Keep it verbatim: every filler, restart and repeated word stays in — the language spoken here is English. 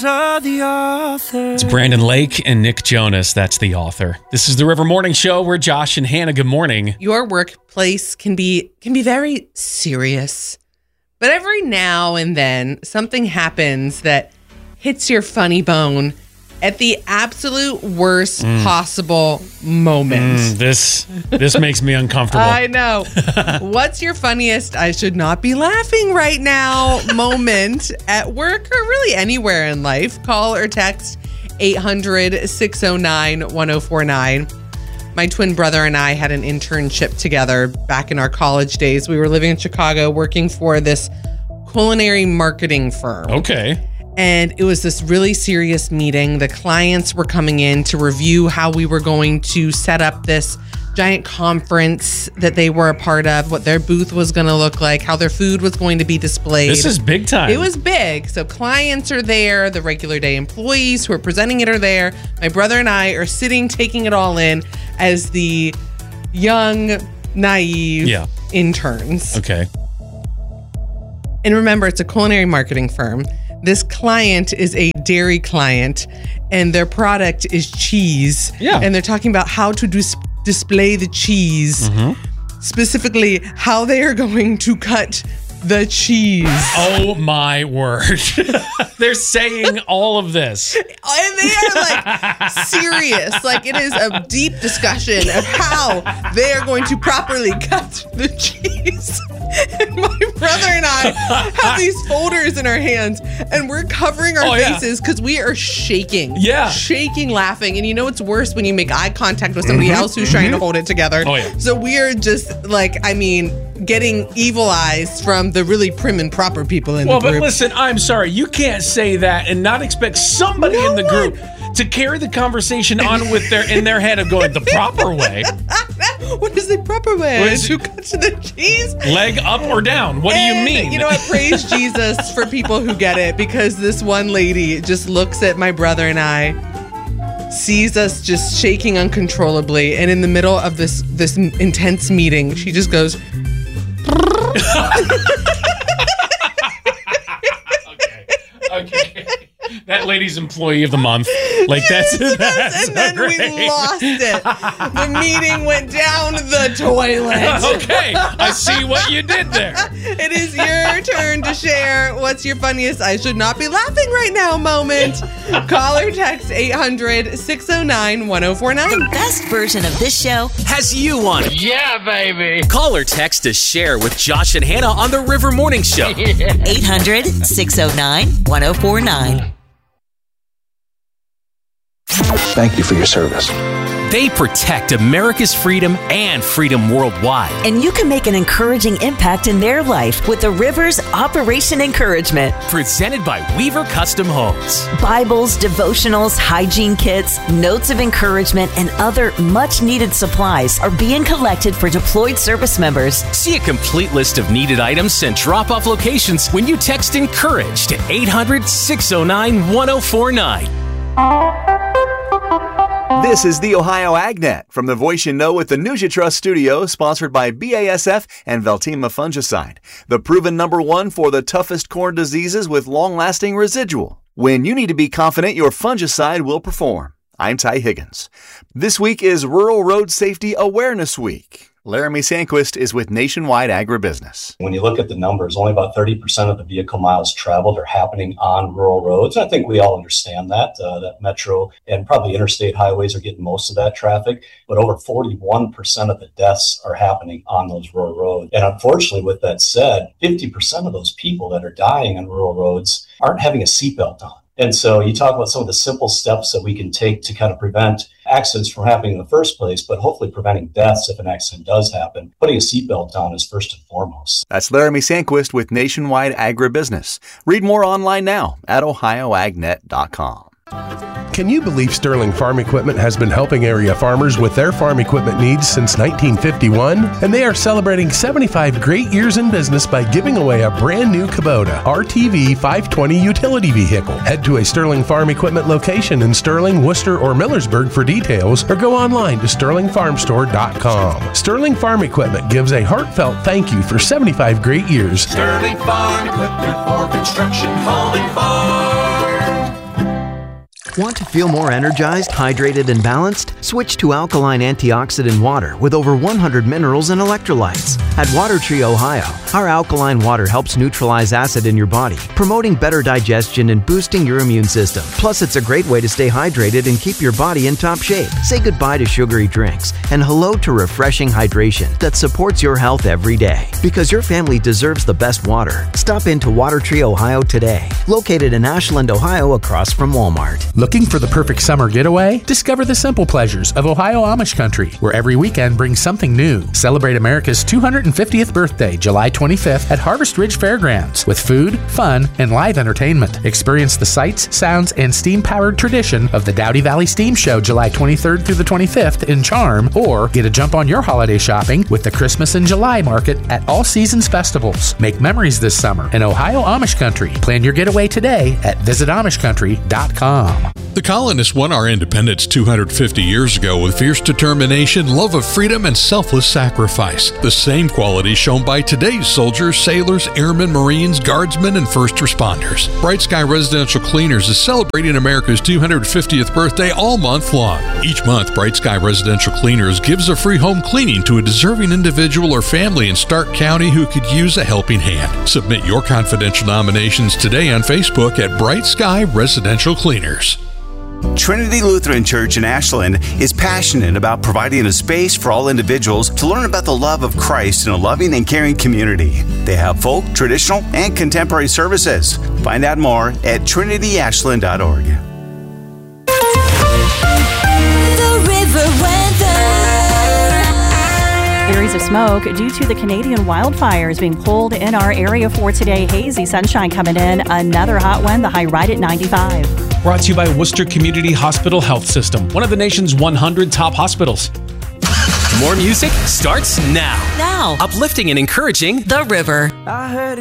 are the author. It's Brandon Lake and Nick Jonas. That's the author. This is the River Morning Show. We're Josh and Hannah. Good morning. Your workplace can be can be very serious, but every now and then something happens that hits your funny bone at the absolute worst mm. possible moment. Mm, this this makes me uncomfortable. I know. What's your funniest I should not be laughing right now moment at work or really anywhere in life? Call or text eight hundred, six oh nine, one oh four nine. My twin brother and I had an internship together back in our college days. We were living in Chicago working for this culinary marketing firm. Okay. And it was this really serious meeting. The clients were coming in to review how we were going to set up this giant conference that they were a part of, what their booth was going to look like, how their food was going to be displayed. This is big time. It was big. So clients are there. The regular day employees who are presenting it are there. My brother and I are sitting, taking it all in as the young, naive yeah. interns. Okay. And remember, it's a culinary marketing firm. This client is a dairy client, and their product is cheese. Yeah. And they're talking about how to dis- display the cheese, mm-hmm. specifically how they are going to cut the cheese. Oh, my word. They're saying all of this. And they are like serious. Like it is a deep discussion of how they are going to properly cut the cheese. And my brother and I have these folders in our hands and we're covering our oh, faces because yeah. we are shaking. Yeah. Shaking, laughing. And you know it's worse when you make eye contact with somebody mm-hmm. else who's mm-hmm. trying to hold it together. Oh, yeah. So we are just like, I mean, getting evil eyes from the really prim and proper people in well, the group. Well, but listen, I'm sorry. You can't say that and not expect somebody no in the group one. to carry the conversation on with their in their head of going the proper way. What is the proper way to cut the cheese? Leg up or down? What and, do you mean? You know what? Praise Jesus for people who get it, because this one lady just looks at my brother and I, sees us just shaking uncontrollably, and in the middle of this this intense meeting, she just goes. okay. Okay. That lady's employee of the month. Like that's yes, that's and then great. we lost it. The meeting went down the toilet. Okay, I see what you did there. It is your turn to share what's your funniest I should not be laughing right now moment. Call or text eight hundred, six oh nine, one oh four nine. The best version of this show has you on it. Yeah, baby. Call or text to share with Josh and Hannah on the River Morning Show. eight hundred, six oh nine, one oh four nine. Thank you for your service. They protect America's freedom and freedom worldwide. And you can make an encouraging impact in their life with the Rivers Operation Encouragement. Presented by Weaver Custom Homes. Bibles, devotionals, hygiene kits, notes of encouragement, and other much-needed supplies are being collected for deployed service members. See a complete list of needed items and drop-off locations when you text ENCOURAGE to eight hundred, six oh nine, one oh four nine. This is the Ohio AgNet from the Voice You Know with the News You Trust studio, sponsored by B A S F and Veltima Fungicide, the proven number one for the toughest corn diseases with long-lasting residual. When you need to be confident your fungicide will perform. I'm Ty Higgins. This week is Rural Road Safety Awareness Week. Laramie Sandquist is with Nationwide Agribusiness. When you look at the numbers, only about thirty percent of the vehicle miles traveled are happening on rural roads. I think we all understand that, uh, that metro and probably interstate highways are getting most of that traffic, but over forty-one percent of the deaths are happening on those rural roads. And unfortunately, with that said, fifty percent of those people that are dying on rural roads aren't having a seatbelt on. And so you talk about some of the simple steps that we can take to kind of prevent accidents from happening in the first place, but hopefully preventing deaths if an accident does happen. Putting a seatbelt on is first and foremost. That's Laramie Sandquist with Nationwide Agribusiness. Read more online now at ohio agnet dot com. Can you believe Sterling Farm Equipment has been helping area farmers with their farm equipment needs since nineteen fifty-one? And they are celebrating seventy-five great years in business by giving away a brand new Kubota R T V five twenty utility vehicle. Head to a Sterling Farm Equipment location in Sterling, Worcester, or Millersburg for details, or go online to sterling farm store dot com. Sterling Farm Equipment gives a heartfelt thank you for seventy-five great years. Sterling Farm Equipment for construction, home, and farm. Want to feel more energized, hydrated, and balanced? Switch to alkaline antioxidant water with over one hundred minerals and electrolytes. At Water Tree Ohio, our alkaline water helps neutralize acid in your body, promoting better digestion and boosting your immune system. Plus, it's a great way to stay hydrated and keep your body in top shape. Say goodbye to sugary drinks and hello to refreshing hydration that supports your health every day. Because your family deserves the best water. Stop into Water Tree Ohio today. Located in Ashland, Ohio, across from Walmart. Looking for the perfect summer getaway? Discover the simple pleasures of Ohio Amish Country, where every weekend brings something new. Celebrate America's two hundred fiftieth birthday, July twenty-fifth, at Harvest Ridge Fairgrounds with food, fun, and live entertainment. Experience the sights, sounds, and steam-powered tradition of the Dowdy Valley Steam Show, July twenty-third through the twenty-fifth in Charm, or get a jump on your holiday shopping with the Christmas in July market at All Seasons Festivals. Make memories this summer in Ohio Amish Country. Plan your getaway today at visit amish country dot com. The colonists won our independence two hundred fifty years ago with fierce determination, love of freedom, and selfless sacrifice. The same qualities shown by today's soldiers, sailors, airmen, Marines, guardsmen, and first responders. Bright Sky Residential Cleaners is celebrating America's two hundred fiftieth birthday all month long. Each month, Bright Sky Residential Cleaners gives a free home cleaning to a deserving individual or family in Stark County who could use a helping hand. Submit your confidential nominations today on Facebook at Bright Sky Residential Cleaners. Trinity Lutheran Church in Ashland is passionate about providing a space for all individuals to learn about the love of Christ in a loving and caring community. They have folk, traditional, and contemporary services. Find out more at trinity ashland dot org. The river weather. Areas of smoke due to the Canadian wildfires being pulled in our area for today. Hazy sunshine coming in. Another hot one. The high right at ninety-five. Brought to you by Worcester Community Hospital Health System, one of the nation's one hundred top hospitals. More music starts now. Now. Uplifting and encouraging. The River. I heard